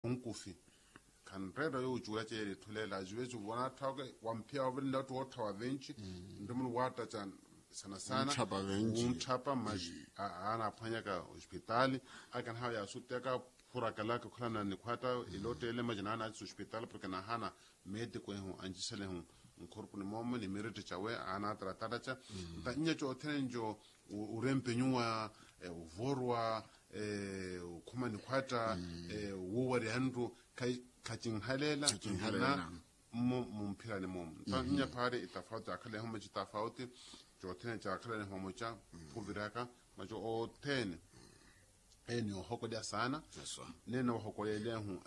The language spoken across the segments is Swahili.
unkufi kan reda yo jura che thulela jwezu wana thauke wampia wabinda to thawa benchi ndomun wata chan sana unchapa maji ana phanya ka hospitali akan ha ya suteka pura kala ka khulana ni khwata ilote le majana na hospital porque na hana medico hu anjisele hu corpo ni mom ni mirete chawe ana tratada cha ta nya cho tenjo urempe nyua uvorwa kuma ni khwata wowari handu kai kacin halela mumphila ni mom ta nya phare itafauti akale hu maji tafauti jo tene cha akale hu mocha puviraka majo o tene eni hokodia sana neno hokolele hu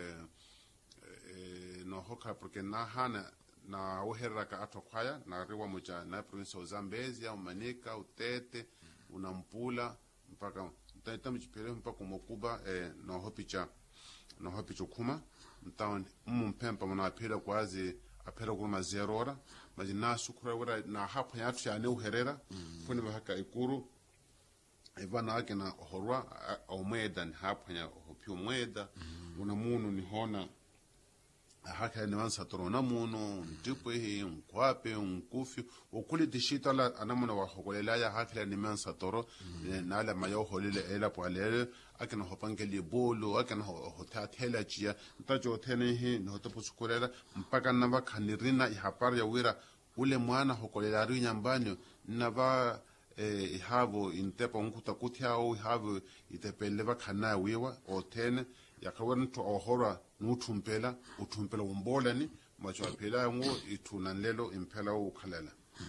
no hoka porque na hana na uheraka atokwaya na riwa moja na province ya Zambezia umanika utete unampula mpaka mtaitamchipele mpaka mokuba no hopicha kuma mtaon mpempa mna apela kwazi apela kuma 0 hora majina sukura wera na hapo yatu ya ne uherera funi bahaka ikuru ivana ake na horwa au mweda ni hapo ya hopio mweda unamunu ni hona haka ni wansa torona muno ndipo hii mkwape mkufi ukuli dishita la anamuna wa hokolela ya haka ni mansa toro na ala mayo holile ela pwalele akina hopangeli bolo akina hotatela chia ntajo tene hii ni hotopusukulela mpaka nava kanirina ihapari ya wira ule mwana hokolela ri nyambani nava ihavo intepa unkuta kutiao ihavo itepele vakana wiwa otene yakawani to ohora nutumpela utumpela umbola ni macho apela ngo ituna lelo impela ukhalela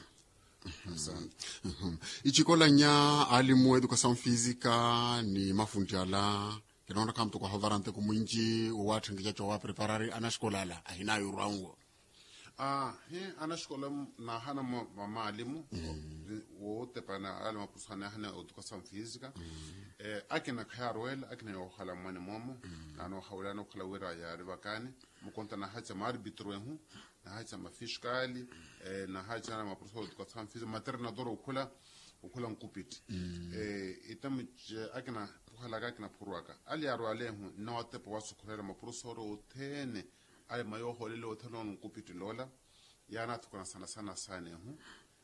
ichikola nya alimu educação física ni mafunjala kinaona kama mtu kwa hovarante kumwinji watu ngijacho wa preparari anaskolala ahina yurango ana shkola na hana maalimu wote pana alma kusana hana educação física akina khairwel akina yokhala mwana momo ano hawlana khala wira ya ribakani mukonta na hacha marbitruhu na hacha mafishkali na hacha na maprofessor educação física materna doro ukula nkupiti itam akina khala akina purwaka ali arwalehu na watepo wasukhela maprofessor utene ale mayo holele othono nkupiti lola yana tukana sana hu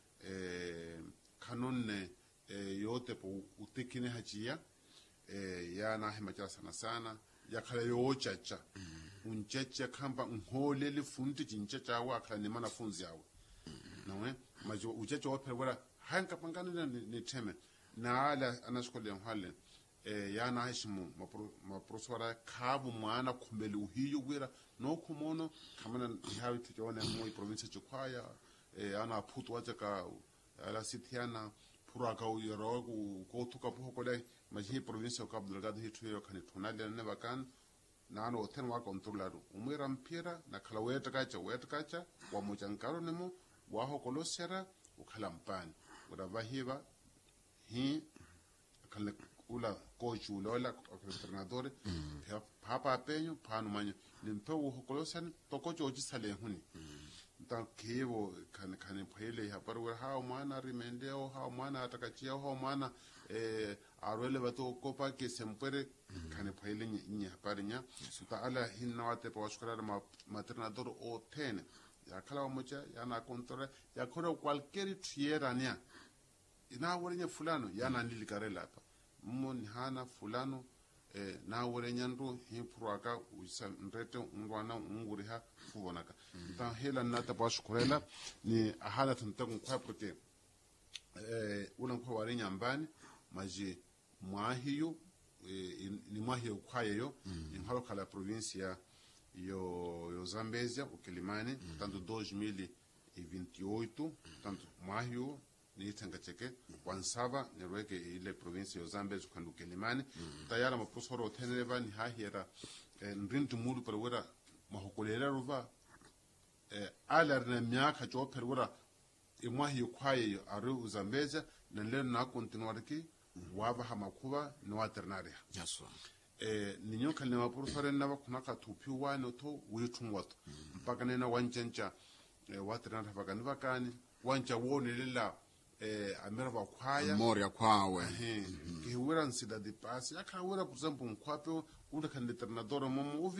kanone yote po utekine hajia yana hemacha sana yakhala yochacha unchecha kamba unholele fundi jinchecha wa akhala ni manafunzi yawo nawe majo uchecha wape wala hanka pangana ni teme na ala anashkole halen yana hishimu maprofessora kabu mwana kumbele uhiyo wira no kumono kamana hawi tijone mo province chikwaya ana putu wacha ka ala sitiana puraka uyoro ko tuka phokole maji province ka Abdelgado hitu yo khani thunale ne bakan nano ten wa controller umira mpira na khala weta kacha wa mochankaro nemo wa hokolosera ukhala mpani uravahiva hi khala ula coach ulola entrenador papa penyo panu manyo nimpe uhokolosan tokocho ojisale huni nta kevo kan phele ya parwa ha mwana rimendeo ha mwana atakachia ha mwana arwele bato kopa ke sempere kan phele nyi haparinya nta ala hinna wate pa washkara maternador o ten ya kala mocha yana control ya koro cualquier tierra nia ina worinya fulano yana nilikarela hapa mmoni hana fulano na wore nyandu hipuraka usanrete ungwana unguriha fubonaka ta hela nata bashkurela ni ahala tuntaku kwa prote ulan kwa ware nyambani maji mwahiyo ni mwahiyo kwayo ni halo kala provincia yo Zambezia ukilimani tanto 2028 tanto mwahiyo ni tangacheke wansaba ni rweke ile province ya Zambia zukandu kelimani tayara maprofessor oteneva ni hahira ndrintu mudu perwera mahokolera ruva alar na miaka jo perwera imwahi kwaye aru Zambezia na leo na continuar ki waba hamakuba no waternaria yaswa ninyo kalne maprofessor na bakunaka tupi wano to witungwato mpaka nena wanchencha waternaria bakani bakani wancha wone lela amera bakwaya moria kwawe ke wera nsida de passe akawera por exemplo um kwape unda kan determinador momo